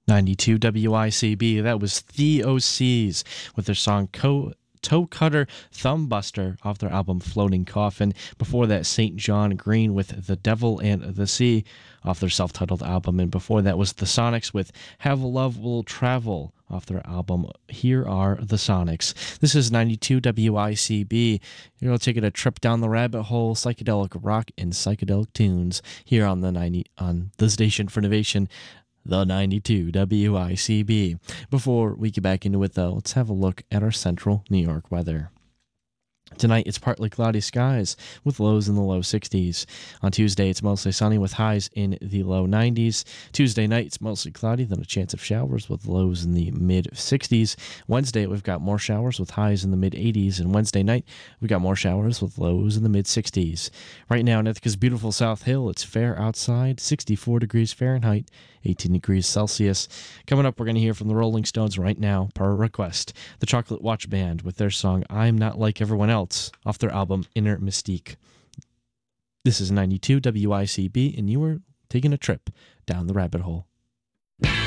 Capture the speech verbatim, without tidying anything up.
ninety-two W I C B. That was The O Cs with their song Co- Toe Cutter Thumb Buster off their album Floating Coffin. Before that, Saint John Green with The Devil and the Sea off their self-titled album. And before that was The Sonics with Have Love Will Travel off their album Here Are the Sonics. This is ninety-two W I C B. You're going to take it a trip down the rabbit hole, psychedelic rock and psychedelic tunes here on the ninety on the station for innovation, the ninety-two W I C B. Before we get back into it, though, let's have a look at our central New York weather. Tonight, it's partly cloudy skies with lows in the low sixties. On Tuesday, it's mostly sunny with highs in the low nineties. Tuesday night, it's mostly cloudy, then a chance of showers with lows in the mid sixties. Wednesday, we've got more showers with highs in the mid eighties. And Wednesday night, we've got more showers with lows in the mid sixties. Right now in Ithaca's beautiful South Hill, it's fair outside, sixty-four degrees Fahrenheit, eighteen degrees Celsius. Coming up, we're going to hear from the Rolling Stones right now, per request. The Chocolate Watch Band with their song I'm Not Like Everyone Else off their album Inner Mystique. This is ninety-two W I C B, and you are taking a trip down the rabbit hole.